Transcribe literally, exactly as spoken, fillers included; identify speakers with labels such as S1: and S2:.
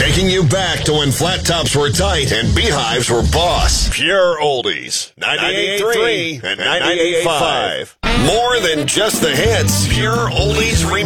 S1: Taking you back to when flat tops were tight and beehives were boss. Pure Oldies. ninety-eight point three and ninety-eight point five. More than just the hits. Pure Oldies